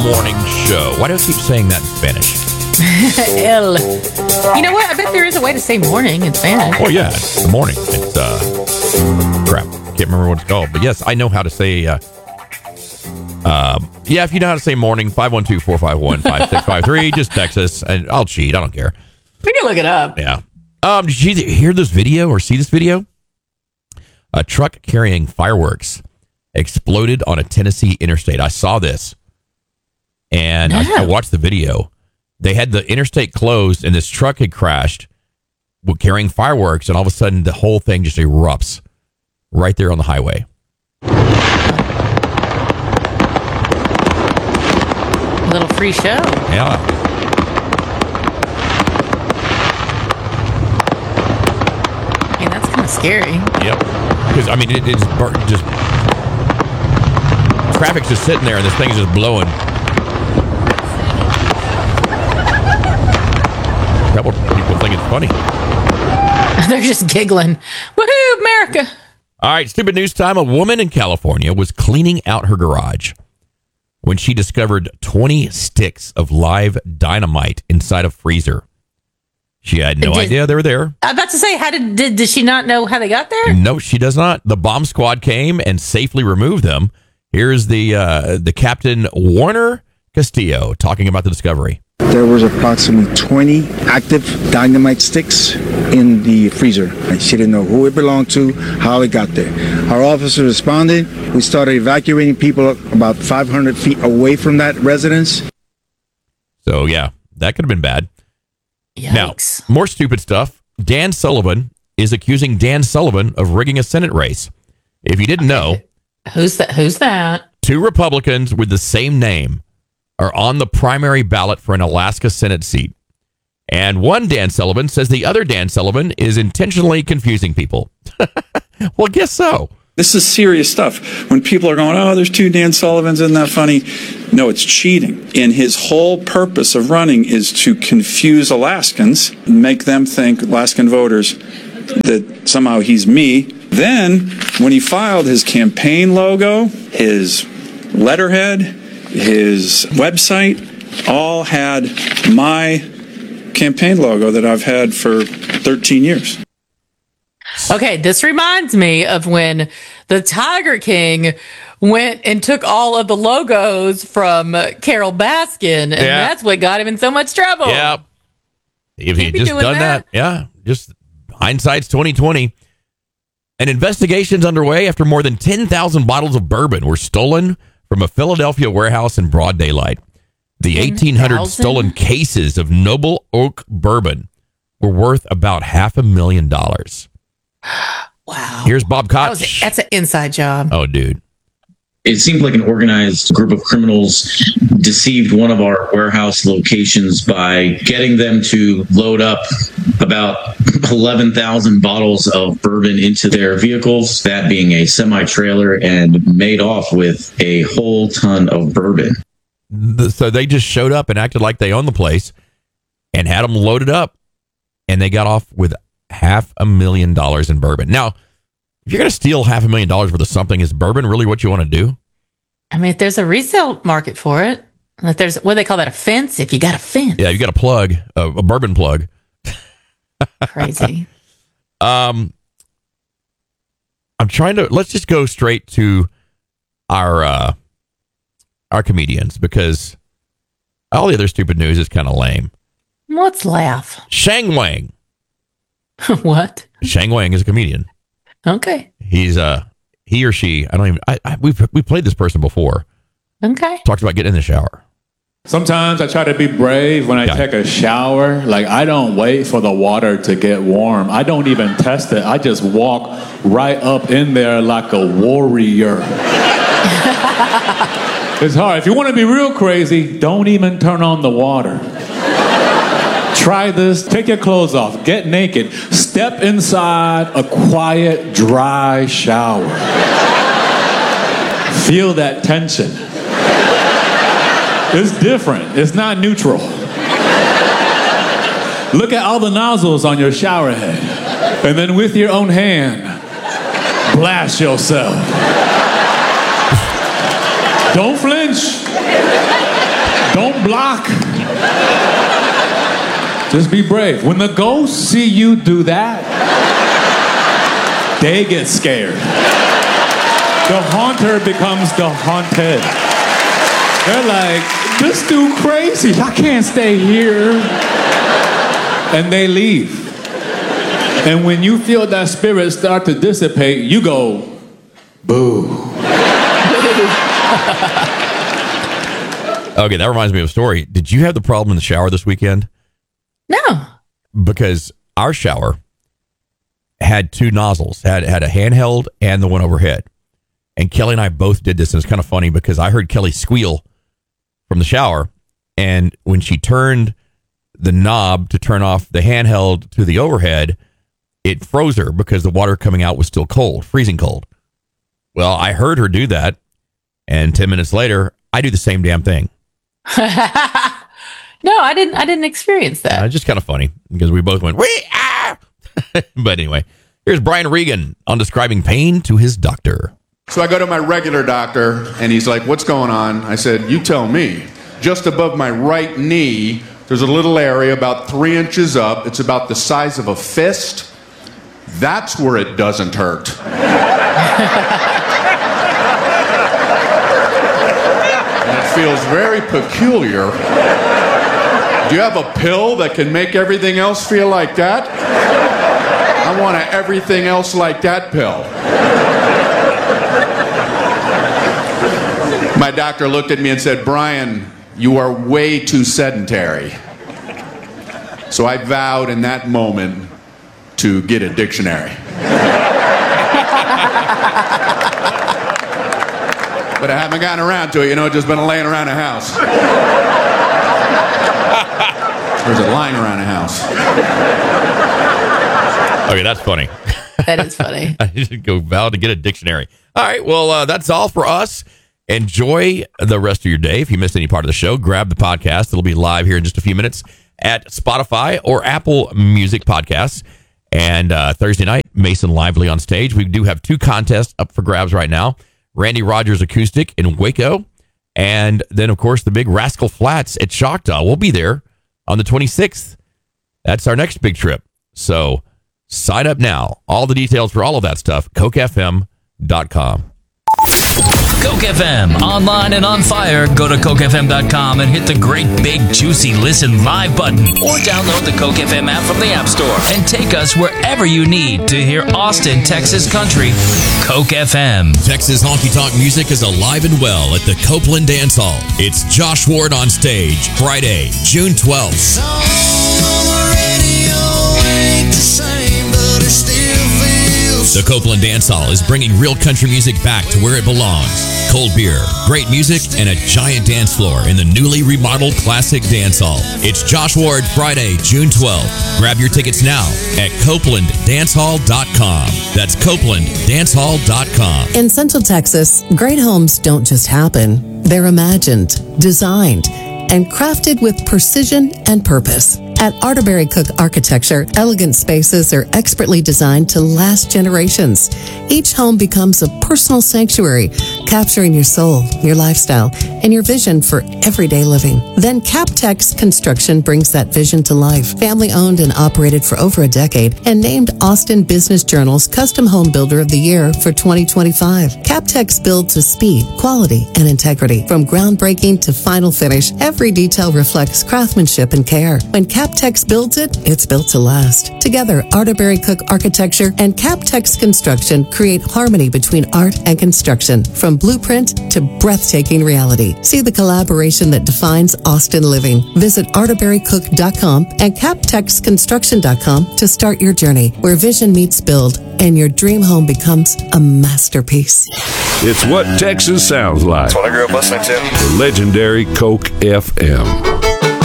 morning show. Why do I keep saying that in Spanish? El. You know what? I bet there is a way to say morning in Spanish. Oh, yeah. It's the morning. It's, crap. Can't remember what it's called. But yes, I know how to say, if you know how to say morning, 512-451-5653, just text us, and I'll cheat. I don't care. We can look it up. Yeah. Did you hear this video or see this video? A truck carrying fireworks exploded on a Tennessee interstate. I saw this, and I watched the video. They had the interstate closed, and this truck had crashed carrying fireworks, and all of a sudden, the whole thing just erupts right there on the highway. A little free show. Yeah. I mean, that's kind of scary. Yep. Because, I mean, it's just... Traffic's just sitting there, and this thing's just blowing. A couple people think it's funny. They're just giggling. Woohoo, America! All right, stupid news time. A woman in California was cleaning out her garage when she discovered 20 sticks of live dynamite inside a freezer. She had no idea they were there. I was about to say, did she not know how they got there? No, she does not. The bomb squad came and safely removed them. Here's the Captain Warner Castillo talking about the discovery. There was approximately 20 active dynamite sticks in the freezer. She didn't know who it belonged to, how it got there. Our officer responded. We started evacuating people about 500 feet away from that residence. So, yeah, that could have been bad. Yikes. Now, more stupid stuff. Dan Sullivan is accusing Dan Sullivan of rigging a Senate race. If you didn't know... Who's that? Two Republicans with the same name are on the primary ballot for an Alaska Senate seat. And one Dan Sullivan says the other Dan Sullivan is intentionally confusing people. Well, guess so. This is serious stuff. When people are going, oh, there's two Dan Sullivans, isn't that funny? No, it's cheating. And his whole purpose of running is to confuse Alaskans, make them think, Alaskan voters, that somehow he's me. Then, when he filed his campaign logo, his letterhead, his website, all had my campaign logo that I've had for 13 years. Okay, this reminds me of when the Tiger King went and took all of the logos from Carol Baskin, and that's what got him in so much trouble. Yeah. If he just done that, just hindsight's 2020. An investigation's underway after more than 10,000 bottles of bourbon were stolen from a Philadelphia warehouse in broad daylight. The 1,800 stolen cases of Noble Oak bourbon were worth about $500,000. Wow. Here's Bob Koch. That's an inside job. Oh, dude. It seemed like an organized group of criminals deceived one of our warehouse locations by getting them to load up about 11,000 bottles of bourbon into their vehicles, that being a semi-trailer, and made off with a whole ton of bourbon. So they just showed up and acted like they owned the place and had them loaded up, and they got off with $500,000 in bourbon. Now, if you're going to steal $500,000 worth of something, is bourbon really what you want to do? I mean, if there's a resale market for it, if there's, what do they call that, a fence? If you got a fence. Yeah, you got a plug, a bourbon plug. Crazy. I'm trying to, let's just go straight to our comedians, because all the other stupid news is kind of lame. Let's laugh. Shang Wang. What? Shang Wang is a comedian. Okay. He's he or she, I don't even, we played this person before. Okay. Talked about getting in the shower. Sometimes I try to be brave when I take a shower. Like, I don't wait for the water to get warm. I don't even test it. I just walk right up in there like a warrior. It's hard. If you want to be real crazy, don't even turn on the water. Try this. Take your clothes off. Get naked. Step inside a quiet, dry shower. Feel that tension. It's different. It's not neutral. Look at all the nozzles on your shower head. And then with your own hand, blast yourself. Don't flinch. Don't block. Just be brave. When the ghosts see you do that, they get scared. The haunter becomes the haunted. They're like, this dude crazy. I can't stay here. And they leave. And when you feel that spirit start to dissipate, you go, boo. Okay, that reminds me of a story. Did you have the problem in the shower this weekend? No. Because our shower had two nozzles, had a handheld and the one overhead. And Kelly and I both did this, and it's kind of funny because I heard Kelly squeal from the shower, and when she turned the knob to turn off the handheld to the overhead, it froze her because the water coming out was still cold, freezing cold. Well, I heard her do that, and 10 minutes later, I do the same damn thing. No, I didn't experience that. It's just kind of funny because we both went, wee, ah! But anyway, here's Brian Regan on describing pain to his doctor. So I go to my regular doctor, and he's like, what's going on? I said, you tell me. Just above my right knee, there's a little area about 3 inches up. It's about the size of a fist. That's where it doesn't hurt. And it feels very peculiar. Do you have a pill that can make everything else feel like that? I want an everything else like that pill. My doctor looked at me and said, Brian, you are way too sedentary. So I vowed in that moment to get a dictionary. But I haven't gotten around to it, just been laying around the house. Or is it lying around the house? Okay, that's funny. That is funny. I should go vow to get a dictionary. All right, well, that's all for us. Enjoy the rest of your day. If you missed any part of the show, grab the podcast. It'll be live here in just a few minutes at Spotify or Apple Music Podcasts. And Thursday night, Mason Lively on stage. We do have 2 contests up for grabs right now. Randy Rogers Acoustic in Waco. And then, of course, the big Rascal Flats at Choctaw. We'll be there on the 26th. That's our next big trip. So sign up now. All the details for all of that stuff, cokefm.com. Coke FM, online and on fire. Go to cokefm.com and hit the great big juicy listen live button, or download the Coke FM app from the App Store and take us wherever you need to hear Austin, Texas country. Coke FM. Texas honky tonk music is alive and well at the Copeland Dance Hall. It's Josh Ward on stage, Friday, June 12th. The Copeland Dance Hall is bringing real country music back to where it belongs. Cold beer, great music, and a giant dance floor in the newly remodeled Classic Dance Hall. It's Josh Ward, Friday, June 12th. Grab your tickets now at CopelandDanceHall.com. That's CopelandDanceHall.com. In Central Texas, great homes don't just happen. They're imagined, designed, and crafted with precision and purpose. At Arterberry Cook Architecture, elegant spaces are expertly designed to last generations. Each home becomes a personal sanctuary, capturing your soul, your lifestyle, and your vision for everyday living. Then Captex Construction brings that vision to life. Family owned and operated for over a decade and named Austin Business Journal's Custom Home Builder of the Year for 2025. Captex builds with speed, quality, and integrity. From groundbreaking to final finish, every detail reflects craftsmanship and care. When Captex builds it, it's built to last. Together, Arterberry Cook Architecture and Captex Construction create harmony between art and construction, from blueprint to breathtaking reality. See the collaboration that defines Austin living. Visit arterberrycook.com and captexconstruction.com to start your journey, where vision meets build and your dream home becomes a masterpiece. It's what Texas sounds like. That's what I grew up listening to. The legendary Coke FM.